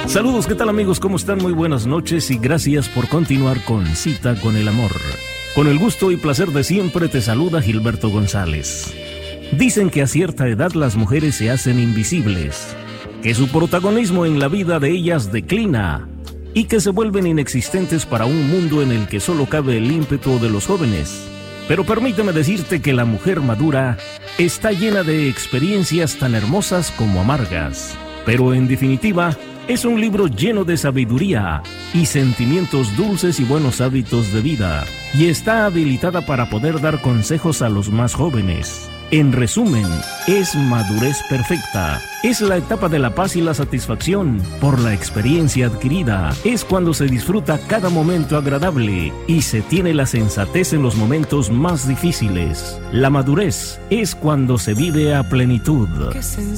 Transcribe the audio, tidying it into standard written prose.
Saludos, ¿qué tal amigos? ¿Cómo están? Muy buenas noches y gracias por continuar con Cita con el Amor. Con el gusto y placer de siempre te saluda Gilberto González. Dicen que a cierta edad las mujeres se hacen invisibles, que su protagonismo en la vida de ellas declina y que se vuelven inexistentes para un mundo en el que solo cabe el ímpetu de los jóvenes. Pero permíteme decirte que la mujer madura está llena de experiencias tan hermosas como amargas, pero en definitiva es un libro lleno de sabiduría y sentimientos dulces y buenos hábitos de vida, y está habilitada para poder dar consejos a los más jóvenes. En resumen, es madurez perfecta. Es la etapa de la paz y la satisfacción por la experiencia adquirida. Es cuando se disfruta cada momento agradable y se tiene la sensatez en los momentos más difíciles. La madurez es cuando se vive a plenitud.